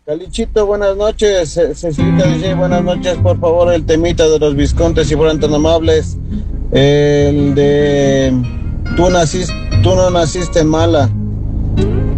Calichito, buenas noches. Cecilita DJ, buenas noches. Por favor, el temita de los Viscontes, si fueran tan amables. El de tú no naciste mala.